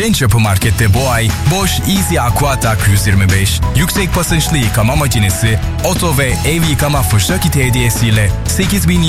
Genç Yapı Market'te bu ay Bosch Easy AquaTac 125, yüksek basınçlı yıkama makinesi, oto ve ev yıkama fırça kiti hediyesiyle 8.000